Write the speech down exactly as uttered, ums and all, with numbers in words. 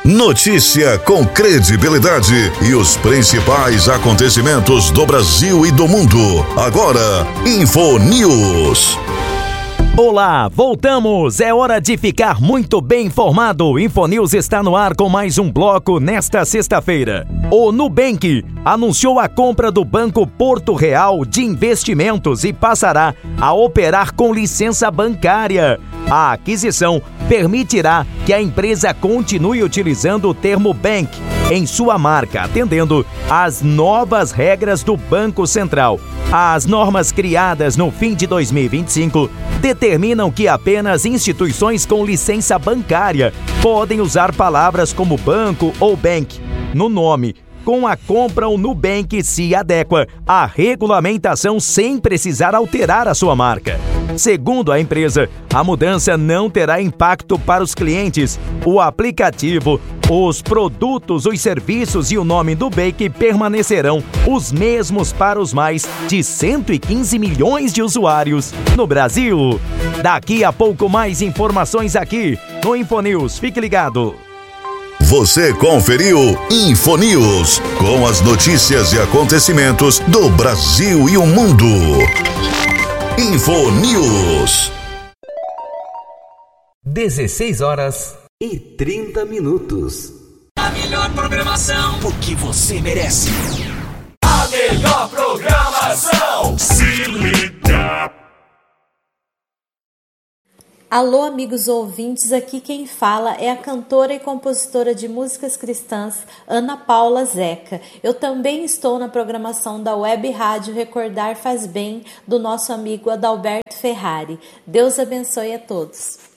Notícia com credibilidade e os principais acontecimentos do Brasil e do mundo. Agora, InfoNews. Olá, voltamos! É hora de ficar muito bem informado. InfoNews está no ar com mais um bloco nesta sexta-feira. O Nubank anunciou a compra do Banco Porto Real de Investimentos e passará a operar com licença bancária. A aquisição permitirá que a empresa continue utilizando o termo bank em sua marca, atendendo às novas regras do Banco Central. As normas criadas no fim de dois mil e vinte e cinco determinam que apenas instituições com licença bancária podem usar palavras como banco ou bank no nome. Com a compra, o Nubank se adequa à regulamentação sem precisar alterar a sua marca. Segundo a empresa, a mudança não terá impacto para os clientes. O aplicativo, os produtos, os serviços e o nome do Nubank permanecerão os mesmos para os mais de cento e quinze milhões de usuários no Brasil. Daqui a pouco mais informações aqui no InfoNews. Fique ligado. Você conferiu InfoNews, com as notícias e acontecimentos do Brasil e o mundo. InfoNews. dezesseis horas e trinta minutos. A melhor programação, porque você merece. A melhor programação. Se liga. Alô, amigos ouvintes, aqui quem fala é a cantora e compositora de músicas cristãs Ana Paula Zeca. Eu também estou na programação da Web Rádio Recordar Faz Bem, do nosso amigo Adalberto Ferrari. Deus abençoe a todos.